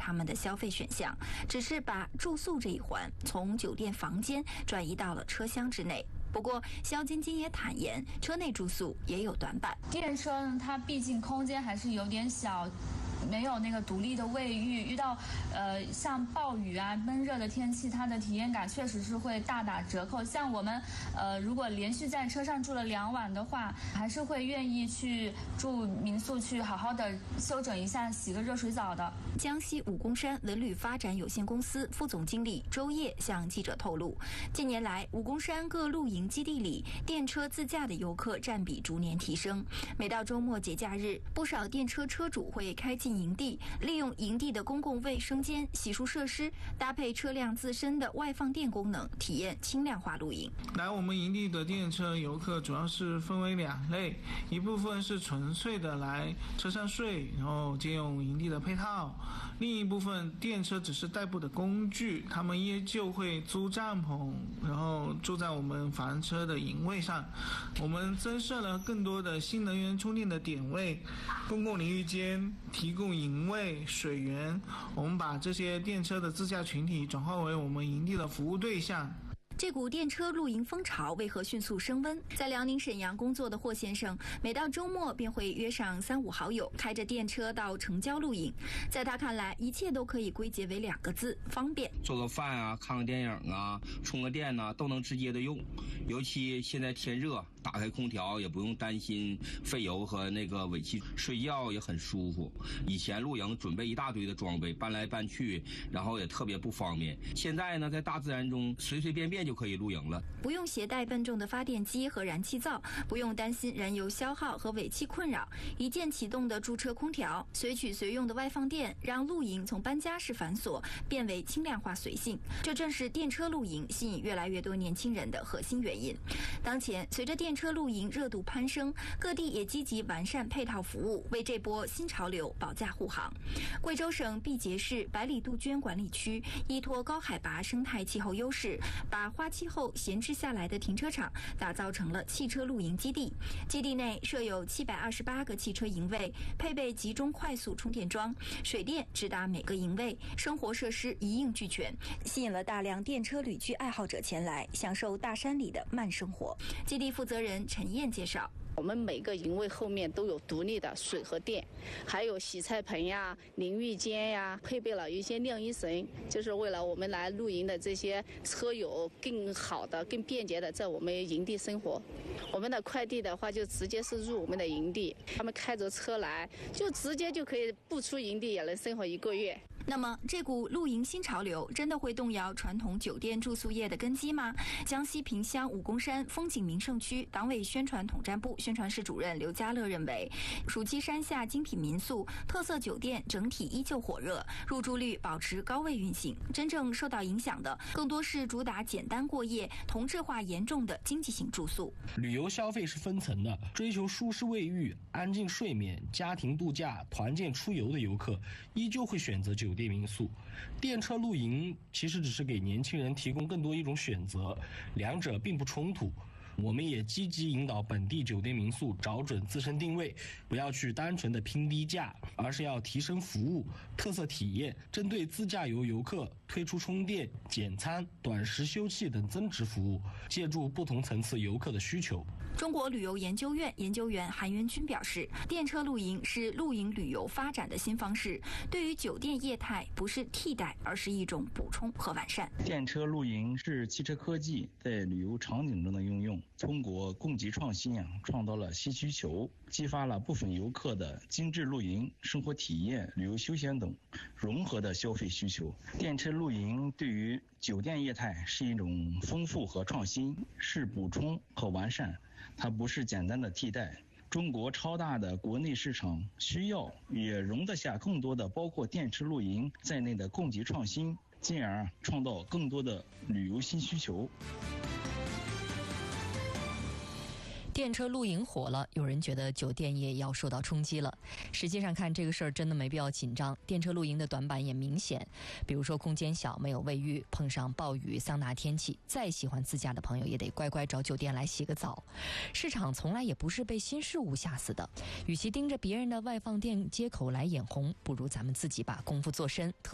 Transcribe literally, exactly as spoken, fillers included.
他们的消费选项，只是把住宿这一环从酒店房间转移到了车厢之内。不过肖晶晶也坦言，车内住宿也有短板。 电车呢，它毕竟空间还是有点小，没有那个独立的卫浴，遇到呃像暴雨啊、闷热的天气，它的体验感确实是会大打折扣。像我们呃如果连续在车上住了两晚的话，还是会愿意去住民宿，去好好的休整一下，洗个热水澡的。 江西武功山文旅发展有限公司副总经理周烨向记者透露，近年来武功山各露营基地里电车自驾的游客占比逐年提升。每到周末节假日，不少电车车主会开进营地，利用营地的公共卫生间、洗漱设施，搭配车辆自身的外放电功能，体验轻量化露营。 来我们营地的电车游客主要是分为两类，一部分是纯粹的来车上睡，然后借用营地的配套；另一部分电车只是代步的工具，他们依旧会租帐篷，然后住在我们房车的营位上。我们增设了更多的新能源充电的点位，公共淋浴间提供营位、水源，我们把这些电车的自驾群体转化为我们营地的服务对象。 这股电车露营风潮为何迅速升温？在辽宁沈阳工作的霍先生，每到周末便会约上三五好友，开着电车到城郊露营。在他看来，一切都可以归结为两个字：方便。 做个饭啊，看个电影啊，充个电啊，都能直接的用。尤其现在天热，打开空调也不用担心费油和那个尾气，睡觉也很舒服。以前露营准备一大堆的装备，搬来搬去，然后也特别不方便。现在呢，在大自然中随随便便就可以露营了， 不用携带笨重的发电机和燃气灶，不用担心燃油消耗和尾气困扰，一键启动的驻车空调，随取随用的外放电，让露营从搬家式繁琐变为轻量化随性。这正是电车露营吸引越来越多年轻人的核心原因。当前，随着电车露营热度攀升，各地也积极完善配套服务，为这波新潮流保驾护航。贵州省毕节市百里杜鹃管理区依托高海拔生态气候优势，把花期后闲置下来的停车场打造成了汽车露营基地。基地内设有七百二十八个汽车营位，配备集中快速充电桩，水电直达每个营位，生活设施一应俱全，吸引了大量电车旅居爱好者前来享受大山里的慢生活。基地负责人陈燕介绍， 我们每个营位后面都有独立的水和电，还有洗菜盆呀、淋浴间呀，配备了一些晾衣绳，就是为了我们来露营的这些车友更好的、更便捷的在我们营地生活。我们的快递的话，就直接是入我们的营地，他们开着车来，就直接就可以不出营地也能生活一个月。 那么，这股露营新潮流真的会动摇传统酒店住宿业的根基吗？江西萍乡武功山风景名胜区党委宣传统战部宣传室主任刘家乐认为，暑期山下精品民宿、特色酒店整体依旧火热，入住率保持高位运行。真正受到影响的，更多是主打简单过夜、同质化严重的经济性住宿。 旅游消费是分层的，追求舒适卫浴、安静睡眠、家庭度假、团建出游的游客，依旧会选择酒店民宿。电车露营其实只是给年轻人提供更多一种选择，两者并不冲突。我们也积极引导本地酒店民宿找准自身定位，不要去单纯的拼低价，而是要提升服务、特色体验，针对自驾游游客推出充电、简餐、短时休憩等增值服务，借助不同层次游客的需求。 中国旅游研究院研究员韩元军表示，电车露营是露营旅游发展的新方式，对于酒店业态不是替代，而是一种补充和完善。 电车露营是汽车科技在旅游场景中的应用，通过供给创新啊，创造了新需求，激发了部分游客的精致露营、生活体验、旅游休闲等融合的消费需求。电车露营对于酒店业态是一种丰富和创新，是补充和完善，它不是简单的替代。中国超大的国内市场需要也容得下更多的包括电车露营在内的供给创新，进而创造更多的旅游新需求。 电车露营火了，有人觉得酒店业要受到冲击了。实际上看这个事儿真的没必要紧张，电车露营的短板也明显，比如说空间小、没有卫浴，碰上暴雨、桑拿天气，再喜欢自驾的朋友也得乖乖找酒店来洗个澡。市场从来也不是被新事物吓死的，与其盯着别人的外放电接口来眼红，不如咱们自己把功夫做深。